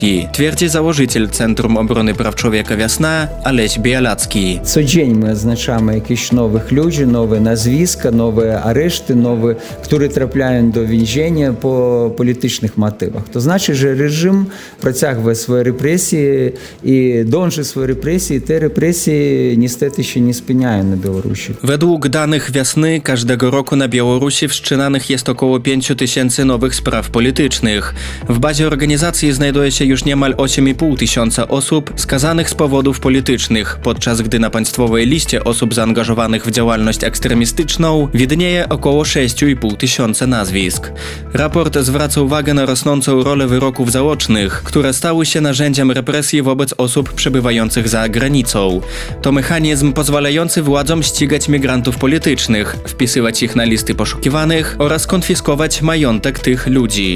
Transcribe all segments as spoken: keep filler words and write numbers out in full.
twierdzi założyciel Centrum Obrony Praw Człowieka Wiosna Aleś Białacki. Co dzień my oznaczamy jakichś nowych ludzi, nowe nazwiska, nowe areszty, nowe, które trafiają do więzienia po politycznych motywach. To znaczy, że reżim prociąga swoje represje i dąży swoje represje i te represje niestety się nie spełniają na Białorusi. Według danych Wiosny każdego roku na Białorusi wszczynanych jest około pięć tysięcy nowych spraw politycznych. W bazie organizacji znajduje się już niemal osiem i pół tysiąca osób skazanych z powodów politycznych, podczas gdy na państwowej liście osób zaangażowanych w działalność ekstremistyczną widnieje około sześć i pół tysiąca nazwisk. Raport zwraca uwagę na rosnącą rolę wyroków zaocznych, które stały się narzędziem represji wobec osób przebywających za granicą. To mechanizm pozwalający władzom ścigać migrantów politycznych, wpisywać ich na listy poszukiwanych oraz konfiskować majątek tych ludzi.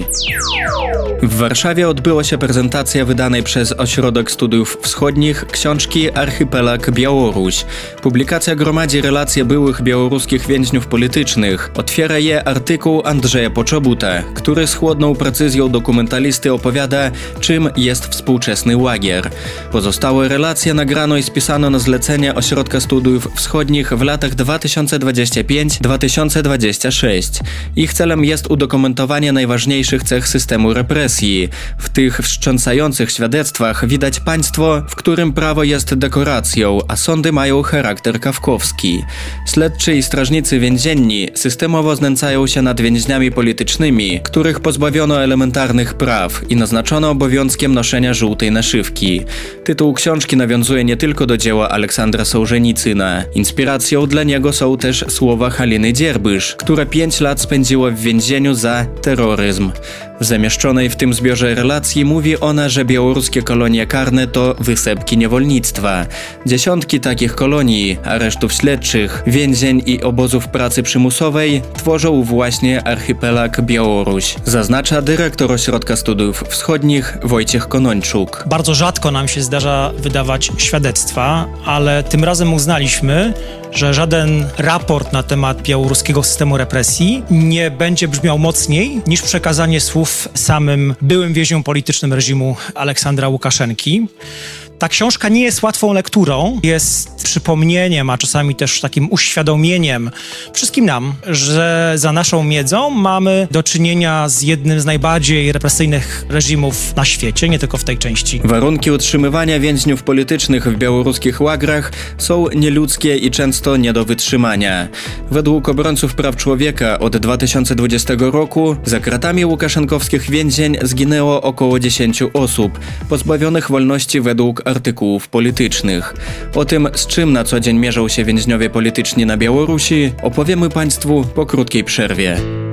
W Warszawie odbyła się prezentacja wydanej przez Ośrodek Studiów Wschodnich książki Archipelag Białoruś. Publikacja gromadzi relacje byłych białoruskich więźniów politycznych. Otwiera je artykuł Andrzeja Poczobuta, który z chłodną precyzją dokumentalisty opowiada, czym jest współczesny łagier. Pozostałe relacje nagrano i spisano na zlecenie Ośrodka Studiów Wschodnich w latach dwa tysiące dwudziestym piątym do dwa tysiące dwudziestego szóstego. Ich celem jest udokumentowanie najważniejszych cech systemu represji. W tych wstrząsających świadectwach widać państwo, w którym prawo jest dekoracją, a sądy mają charakter kafkowski. Śledczy i strażnicy więzienni systemowo znęcają się nad więźniami politycznymi, których pozbawiono elementarnych praw i naznaczono obowiązkiem noszenia żółtej naszywki. Tytuł książki nawiązuje nie tylko do dzieła Aleksandra Sołżenicyna. Inspiracją dla niego są też słowa Haliny Dzierbysz, która pięć lat spędziła w więzieniu za terroryzm. W zamieszczonej w tym zbiorze relacji mówi ona, że białoruskie kolonie karne to wysepki niewolnictwa. Dziesiątki takich kolonii, aresztów śledczych, więzień i obozów pracy przymusowej tworzą właśnie archipelag Białoruś, zaznacza dyrektor Ośrodka Studiów Wschodnich Wojciech Konończuk. Bardzo rzadko nam się zdarza wydawać świadectwa, ale tym razem uznaliśmy, że żaden raport na temat białoruskiego systemu represji nie będzie brzmiał mocniej niż przekazanie słów samym byłym więźniom politycznym reżimu Aleksandra Łukaszenki. Ta książka nie jest łatwą lekturą, jest przypomnieniem, a czasami też takim uświadomieniem wszystkim nam, że za naszą miedzą mamy do czynienia z jednym z najbardziej represyjnych reżimów na świecie, nie tylko w tej części. Warunki utrzymywania więźniów politycznych w białoruskich łagrach są nieludzkie i często nie do wytrzymania. Według obrońców praw człowieka od dwa tysiące dwudziestego roku za kratami łukaszenkowskich więzień zginęło około dziesięciu osób, pozbawionych wolności według artykułów politycznych. O tym, z czym na co dzień mierzą się więźniowie polityczni na Białorusi, opowiemy Państwu po krótkiej przerwie.